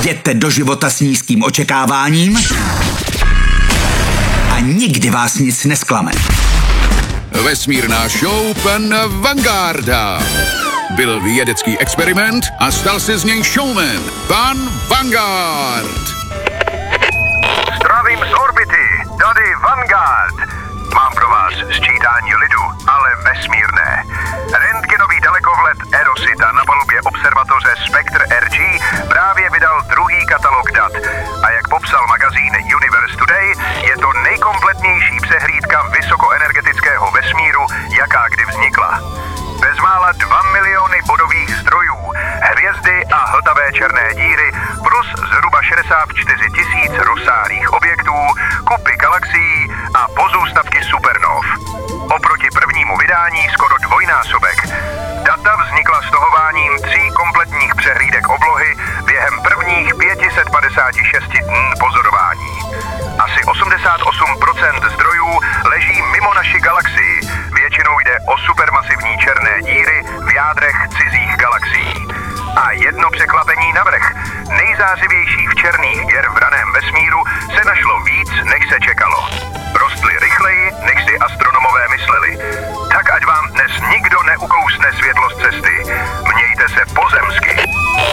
Jděte do života s nízkým očekáváním a nikdy vás nic nesklame. Vesmírná show pana Vanguarda. Byl vědecký experiment a stal se z něj showman. Pan Vanguard. Zdravím z orbity, tady Vanguard. Mám pro vás sčítání lidu, ale vesmírné. Rentgenový dalekovlet Erosita na palubě observatoře Spectre RG právě vydal druhý katalog dat. A jak popsal magazín Universe Today, je to nejkompletnější přehlídka vysokoenergetického vesmíru, jaká kdy vznikla. Bezmála 2 miliony bodových zdrojů, hvězdy a hltavé černé díry plus zhruba 64 000 rozsáhlých objektů, kupy galaxií a pozůstatky supernov. Oproti prvnímu vydání skoro dvojnásobek. Data vznikla stohováním 3 kompletních přehlídek oblohy během prvních 556 dní pozorování. Asi 88% zdrojů leží mimo naši galaxii. Většinou jde o supermasivní černé díry v jádrech cizích galaxií. A jedno překvapení navrch. Nejzářivějších černých děr v raném vesmíru se našlo víc, než se čekalo. Rostly rychle